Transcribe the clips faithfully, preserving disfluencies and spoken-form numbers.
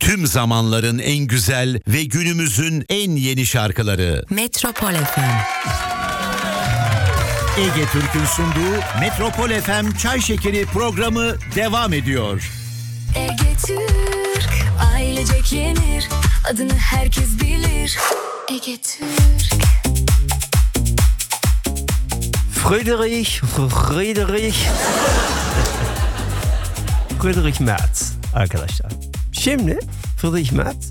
Tüm zamanların en güzel ve günümüzün en yeni şarkıları. Metropol F M. Ege Türk'ün sunduğu Metropol F M Çay Şekeri programı devam ediyor. Ege Türk, ailecek yenir, adını herkes bilir. Ege Türk. Friedrich, Friedrich, Friedrich Merz arkadaşlar. Şimdi Friedrich Merz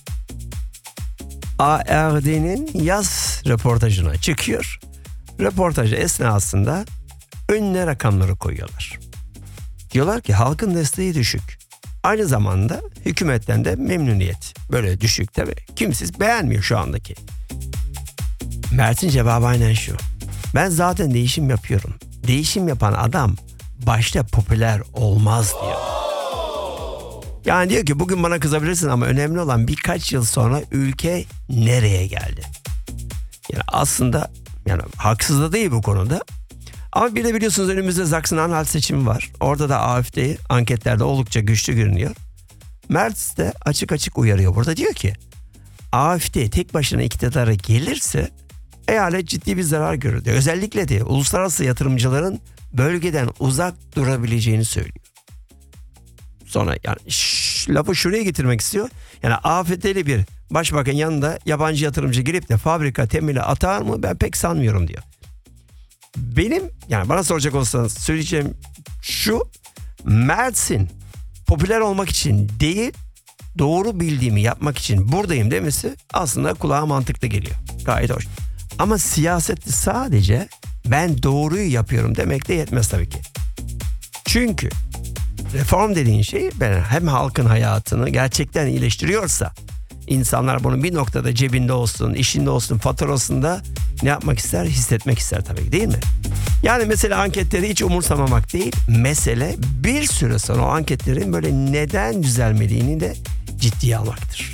A R D'nin yaz röportajına çıkıyor. Röportaj esnasında önüne rakamları koyuyorlar. Diyorlar ki halkın desteği düşük. Aynı zamanda hükümetten de memnuniyet böyle düşük tabii. Kimsiz beğenmiyor şu andaki. Mert'in cevabı aynen şu. Ben zaten değişim yapıyorum. Değişim yapan adam başta popüler olmaz diyor. Yani diyor ki bugün bana kızabilirsin ama önemli olan birkaç yıl sonra ülke nereye geldi? Yani aslında yani haksız da değil bu konuda. Ama bir de biliyorsunuz önümüzde Sachsen-Anhalt seçimi var. Orada da A F D anketlerde oldukça güçlü görünüyor. Merz de açık açık uyarıyor. Burada diyor ki A F D tek başına iktidara gelirse eyalet ciddi bir zarar görür diyor. Özellikle de uluslararası yatırımcıların bölgeden uzak durabileceğini söylüyor. Sonra yani şş, lafı şuraya getirmek istiyor. Yani A F D'li bir başbakan yanında yabancı yatırımcı girip de fabrika temeli atar mı ben pek sanmıyorum diyor. Benim yani bana soracak olsanız söyleyeceğim şu: Merz'in popüler olmak için değil doğru bildiğimi yapmak için buradayım demesi aslında kulağa mantıklı geliyor. Gayet hoş. Ama siyasette sadece ben doğruyu yapıyorum demek de yetmez tabii ki. Çünkü reform dediğin şey hem halkın hayatını gerçekten iyileştiriyorsa insanlar bunun bir noktada cebinde olsun, işinde olsun, faturasında ne yapmak ister? Hissetmek ister tabii ki, değil mi? Yani mesela anketleri hiç umursamamak değil, mesele bir süre sonra o anketlerin böyle neden düzelmediğini de ciddiye almaktır.